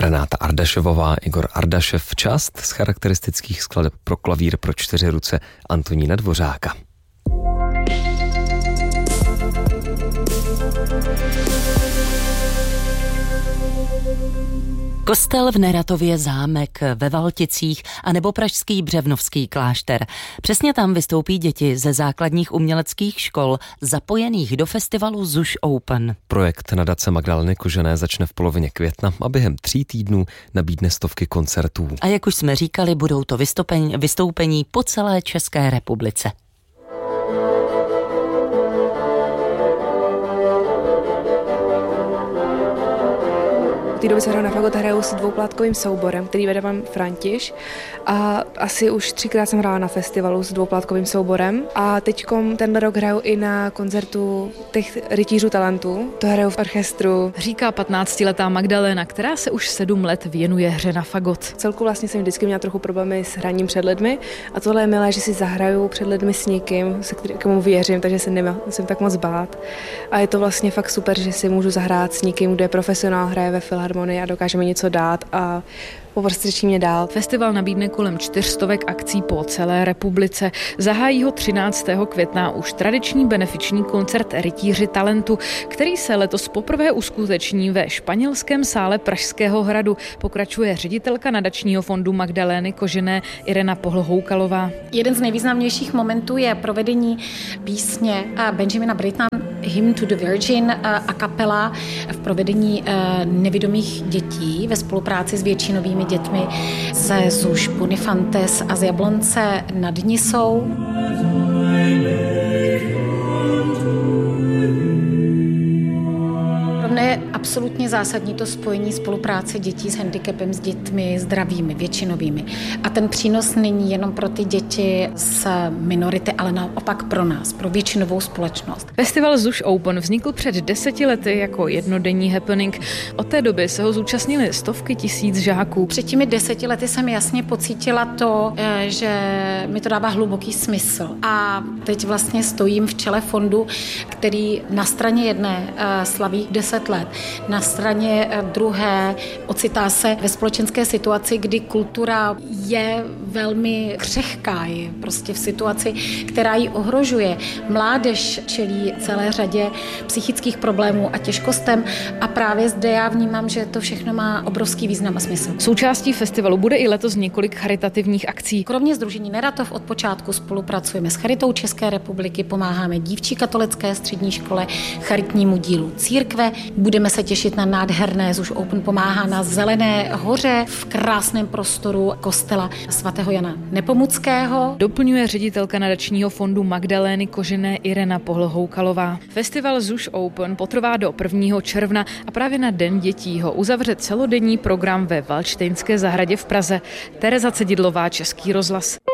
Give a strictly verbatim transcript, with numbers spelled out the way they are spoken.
Renáta Ardašovová, Igor Ardašev, část z charakteristických skladeb pro klavír pro čtyři ruce Antonína Dvořáka. Kostel v Neratově, zámek ve Valticích a nebo pražský Břevnovský klášter. Přesně tam vystoupí děti ze základních uměleckých škol zapojených do festivalu Zuš Open. Projekt nadace Magdaleny Kožené začne v polovině května a během tří týdnů nabídne stovky koncertů. A jak už jsme říkali, budou to vystoupení, vystoupení po celé České republice. V té době se hraju na fagot, hraju s dvouplátkovým souborem, který vede pan Františ, a asi už třikrát jsem hrála na festivalu s dvouplátkovým souborem a teďkom ten rok hraju i na koncertu těch rytířů talentu, to hraju v orchestru. Říká patnáctiletá Magdalena, která se už sedm let věnuje hře na fagot. Celku vlastně jsem vždycky měla trochu problémy s hraním před lidmi a tohle je milé, že si zahraju před lidmi s někým, se kterému věřím, takže se nemusím tak moc bát. A je to vlastně fakt super, že si můžu zahrát s někým, kdo je profesionál, hraje ve filharmonii a dokáže mi něco dát a povrstřečí mě dál. Festival nabídne kolem čtyřstovek akcí po celé republice. Zahájí ho třináctého května už tradiční benefiční koncert Rytíři talentu, který se letos poprvé uskuteční ve španělském sále Pražského hradu. Pokračuje ředitelka nadačního fondu Magdalény Kožené Irena Pohlhoukalová. Jeden z nejvýznamnějších momentů je provedení písně Benjamina Brittona Hymn to the Virgin a kapela v provedení nevidomých dětí ve spolupráci s většinovými dětmi ze Zuš Bonifantes a z Jablonce nad Nisou. Je absolutně zásadní to spojení spolupráce dětí s handicapem s dětmi zdravými, většinovými. A ten přínos není jenom pro ty děti z minority, ale naopak pro nás, pro většinovou společnost. Festival Zuš Open vznikl před deseti lety jako jednodenní happening. Od té doby se ho zúčastnili stovky tisíc žáků. Před těmi deseti lety jsem jasně pocítila to, že mi to dává hluboký smysl. A teď vlastně stojím v čele fondu, který na straně jedné slaví deset let. Na straně druhé ocitá se ve společenské situaci, kdy kultura je velmi křehká, je prostě v situaci, která ji ohrožuje. Mládež čelí celé řadě psychických problémů a těžkostem a právě zde já vnímám, že to všechno má obrovský význam a smysl. Součástí festivalu bude i letos několik charitativních akcí. Kromě Sdružení Neratov od počátku spolupracujeme s Charitou České republiky, pomáháme Dívčí katolické střední škole, charitnímu dílu církve. Budeme se těšit na nádherné Zuš Open pomáhá na Zelené hoře v krásném prostoru kostela svatého Jana Nepomuckého. Doplňuje ředitelka nadačního fondu Magdalény Kožené Irena Pohlhoukalová. Festival Zuš Open potrvá do prvního června a právě na Den dětí ho uzavře celodenní program ve Valdštejnské zahradě v Praze. Tereza Cedidlová, Český rozhlas.